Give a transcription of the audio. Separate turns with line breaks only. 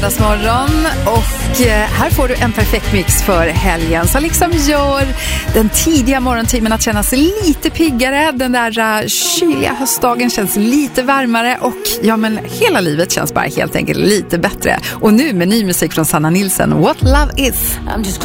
Morgon, och här får du en perfekt mix för helgen som liksom gör den tidiga morgontimmen att kännas lite piggare. Den där kyliga höstdagen känns lite varmare och ja, men hela livet känns bara helt enkelt lite bättre. Och nu med ny musik från Sanna Nilsson, What Love Is.